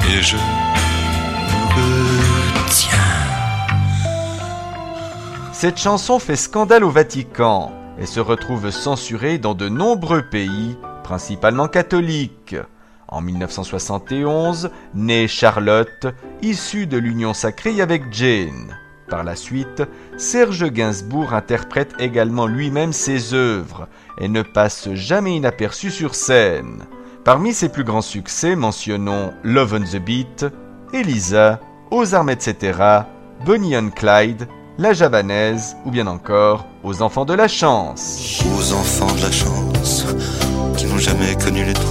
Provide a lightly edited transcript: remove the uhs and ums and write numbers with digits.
et je me retiens. Cette chanson fait scandale au Vatican et se retrouve censurée dans de nombreux pays, principalement catholiques. En 1971, naît Charlotte, issue de l'union sacrée avec Jane. Par la suite, Serge Gainsbourg interprète également lui-même ses œuvres et ne passe jamais inaperçu sur scène. Parmi ses plus grands succès, mentionnons Love on the Beat, Elisa, Aux armes etc., Bonnie and Clyde, La Javanaise ou bien encore Aux enfants de la chance. Aux enfants de la chance qui n'ont jamais connu les